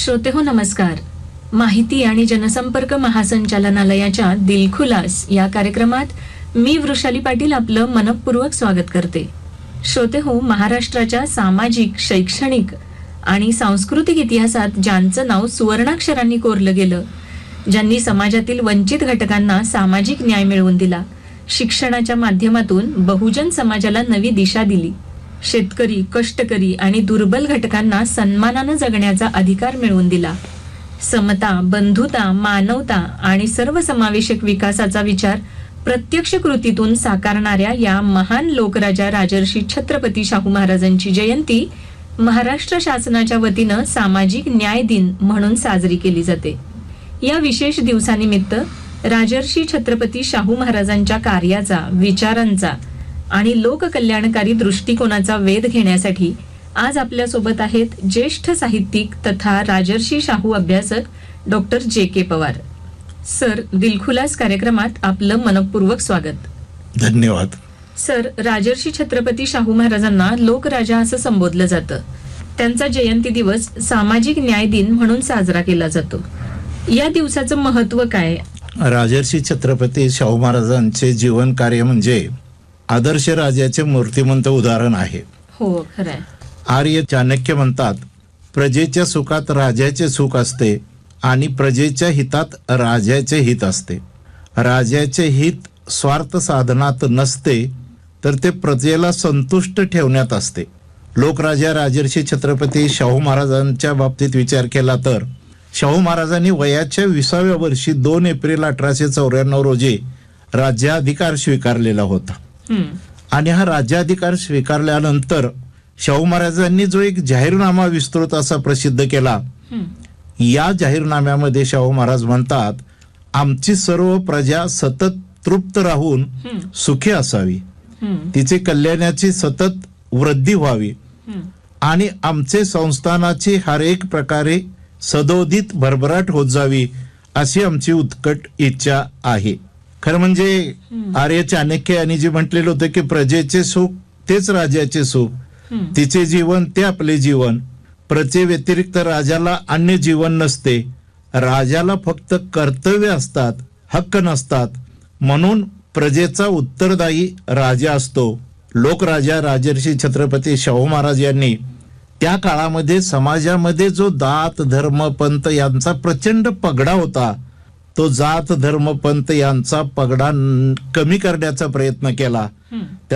श्रोते हो नमस्कार. माहिती आणि जनसंपर्क महासंचालनालयाच्या दिलखुलास या कार्यक्रमात मी वृषाली पाटील आपलं मनपूर्वक स्वागत करते. श्रोते हो, महाराष्ट्राच्या सामाजिक, शैक्षणिक आणि सांस्कृतिक इतिहासात ज्यांचं नाव सुवर्णाक्षरांनी कोरलं गेलं, ज्यांनी समाजातील वंचित घटकांना सामाजिक न्याय मिळवून दिला, शिक्षणाच्या माध्यमातून बहुजन समाजाला नवी दिशा दिली, शेतकरी, कष्टकरी आणि दुर्बल घटकांना सन्मानानं जगण्याचा अधिकार मिळवून दिला, समता, बंधुता, मानवता आणि सर्वसमावेशक विकासाचा विचार प्रत्यक्ष कृतीतून साकारणाऱ्या या महान लोकराजा राजर्षी छत्रपती शाहू महाराजांची जयंती महाराष्ट्र शासनाच्या वतीनं सामाजिक न्याय दिन म्हणून साजरी केली जाते. या विशेष दिवसानिमित्त राजर्षी छत्रपती शाहू महाराजांच्या कार्याचा, विचारांचा आणि लोककल्याणकारी दृष्टिकोनाचा वेध घेण्यासाठी आज आपल्यासोबत आहेत ज्येष्ठ साहित्यिक तथा राजर्षी शाहू अभ्यासक डॉक्टर जे.के. पवार. सर, दिलखुलास कार्यक्रमात आपलं मनपूर्वक स्वागत. धन्यवाद. सर, राजर्षी छत्रपती शाहू महाराजांना लोकराजा असं संबोधलं जातं. त्यांचा जयंती दिवस सामाजिक न्याय दिन म्हणून साजरा केला जातो. या दिवसाचं महत्व काय? राजर्षी छत्रपती शाहू महाराजांचे जीवन कार्य म्हणजे आदर्श राजाचे मूर्तिमंत उदाहरण आहे. हो, खरंय. आर्य चाणक्य म्हणतात, प्रजेच्या सुखात राजाचे सुख असते आणि प्रजेच्या हितात राजाचे हित असते. राजाचे हित स्वार्थ साधनात नसते, तर ते प्रजेला संतुष्ट ठेवण्यात असते. लोकराजा राजर्षी छत्रपती शाहू महाराजांच्या बाबतीत विचार केला तर शाहू महाराजांनी वयाच्या 20व्या वर्षी 2 एप्रिल 1894 रोजी राज्याधिकार स्वीकारलेला होता. आणि हा राज्याधिकार स्वीकारल्यानंतर शाहू महाराजांनी जो एक जाहीरनामा विस्तृत असा प्रसिद्ध केला, या जाहीरनाम्यामध्ये शाहू महाराज म्हणतात, आमची सर्व प्रजा सतत तृप्त राहून सुखी असावी, तिचे कल्याणाची सतत वृद्धी व्हावी आणि आमचे संस्थानाची हर एक प्रकारे सदोदित भरभराट होत जावी, अशी आमची उत्कट इच्छा आहे. खरं म्हणजे आर्य चाणक्य यांनी जे म्हटलेलं होतं की प्रजेचे सुख तेच राजाचे सुख, तिचे जीवन ते आपले जीवन, प्रजे व्यतिरिक्त राजाला अन्य जीवन नसते, राजाला फक्त कर्तव्य असतात, हक्क नसतात, म्हणून प्रजेचा उत्तरदायी राजा असतो. लोकराजा राजर्षी छत्रपती शाहू महाराज यांनी त्या काळामध्ये समाजामध्ये जो जात, धर्म, पंथ यांचा प्रचंड पगडा होता, तो जात, धर्म, पंथ यांचा पगडा कमी करण्याचा प्रयत्न केला.